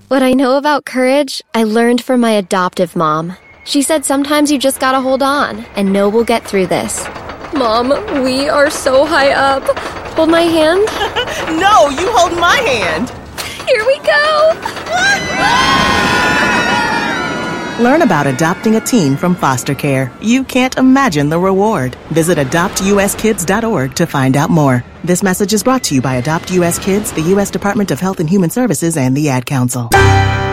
What I know about courage, I learned from my adoptive mom. She said sometimes you just gotta hold on and know we'll get through this. Mom, we are so high up. Hold my hand. No, you hold my hand. Here we go. Learn about adopting a teen from foster care. You can't imagine the reward. Visit adoptuskids.org to find out more. This message is brought to you by Adopt U.S. Kids, the U.S. Department of Health and Human Services, and the Ad Council.